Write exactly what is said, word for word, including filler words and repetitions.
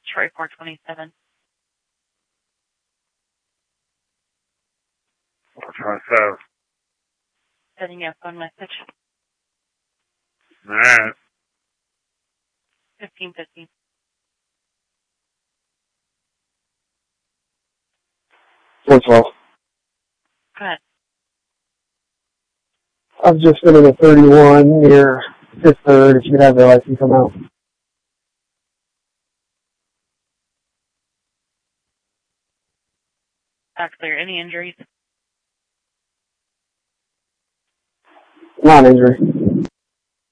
Troy four twenty-seven. four twenty-seven. Sending you a phone message. Alright. fifteen fifty. four twelve. Go ahead. I've just been in a thirty-one near Fifth Third. If you could have their license come out. Not clear. Any injuries? Non-injury.